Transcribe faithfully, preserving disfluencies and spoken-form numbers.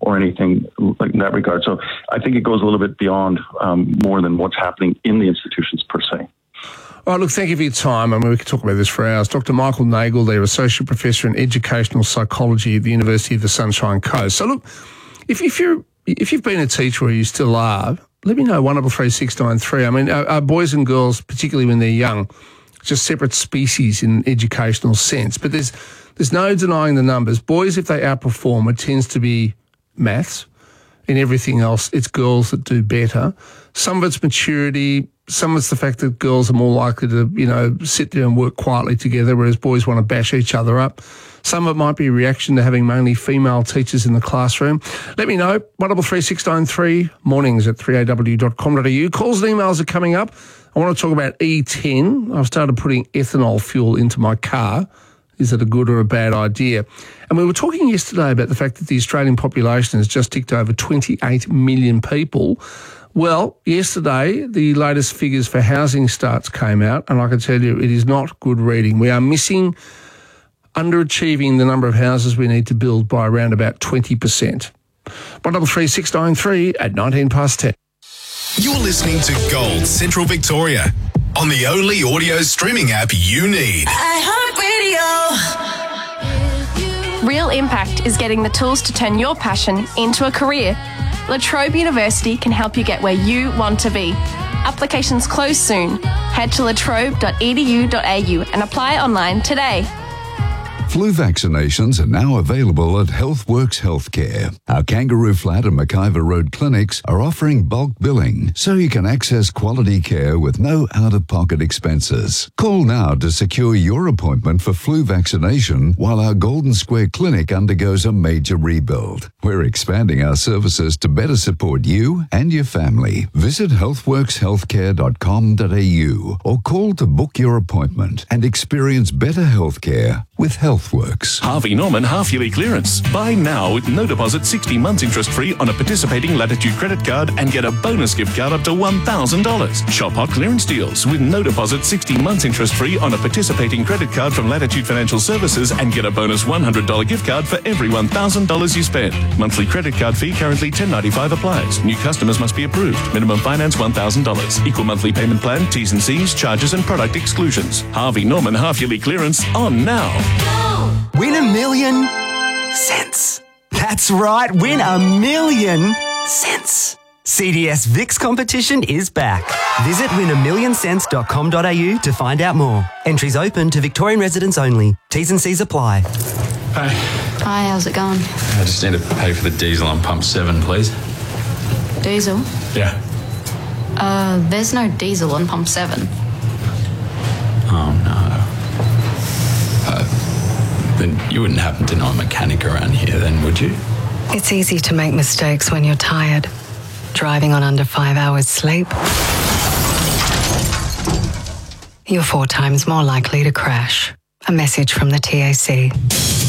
or anything like in that regard. So I think it goes a little bit beyond um, more than what's happening in the institutions per se. All right, look, thank you for your time. I mean, we could talk about this for hours. Doctor Michael Nagle, there, Associate Professor in Educational Psychology at the University of the Sunshine Coast. So look, if, if, you're, if you've been a teacher or you still are, let me know, one double three six nine three. I mean, are, are boys and girls, particularly when they're young, just separate species in educational sense? But there's there's no denying the numbers. Boys, if they outperform, it tends to be maths. In everything else, it's girls that do better. Some of it's maturity. Some of it's the fact that girls are more likely to, you know, sit there and work quietly together, whereas boys want to bash each other up. Some of it might be a reaction to having mainly female teachers in the classroom. Let me know. one double three six nine three, mornings at three a w dot com dot a u. Calls and emails are coming up. I want to talk about E ten. I've started putting ethanol fuel into my car. Is it a good or a bad idea? And we were talking yesterday about the fact that the Australian population has just ticked over twenty-eight million people. Well, yesterday, the latest figures for housing starts came out, and I can tell you it is not good reading. We are missing, underachieving the number of houses we need to build by around about twenty percent. one double three six nine three at nineteen past ten. You're listening to Gold Central Victoria on the only audio streaming app you need. iHeartRadio. Real Impact is getting the tools to turn your passion into a career. La Trobe University can help you get where you want to be. Applications close soon. Head to latrobe dot e d u dot a u and apply online today. Flu vaccinations are now available at HealthWorks Healthcare. Our Kangaroo Flat and McIver Road clinics are offering bulk billing, so you can access quality care with no out-of-pocket expenses. Call now to secure your appointment for flu vaccination while our Golden Square Clinic undergoes a major rebuild. We're expanding our services to better support you and your family. Visit healthworks healthcare dot com dot a u or call to book your appointment and experience better healthcare with HealthWorks. Harvey Norman half-yearly clearance. Buy now with no deposit, sixty months interest-free on a participating Latitude credit card and get a bonus gift card up to one thousand dollars. Shop hot clearance deals with no deposit, sixty months interest-free on a participating credit card from Latitude Financial Services and get a bonus one hundred dollars gift card for every one thousand dollars you spend. Monthly credit card fee currently ten dollars and ninety-five cents applies. New customers must be approved. Minimum finance one thousand dollars. Equal monthly payment plan, T's and C's, charges and product exclusions. Harvey Norman half-yearly clearance on now. Win a million cents. That's right, win a million cents. C D S Vix competition is back. Visit win a million cents dot com dot a u to find out more. Entries open to Victorian residents only. T's and C's apply. Hi. Hi, how's it going? I just need to pay for the diesel on pump seven, please. Diesel? Yeah. Uh, there's no diesel on pump seven. Oh, no. Uh, then you wouldn't happen to know a mechanic around here then, would you? It's easy to make mistakes when you're tired. Driving on under five hours sleep. You're four times more likely to crash. A message from the T A C.